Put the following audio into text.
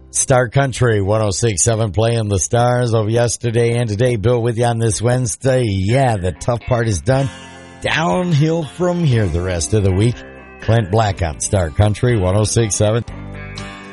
Star Country 106.7 playing the Stars of yesterday and today. Bill with you on this Wednesday. Yeah, the tough part is done. Downhill from here the rest of the week. Clint Black on Star Country 106.7.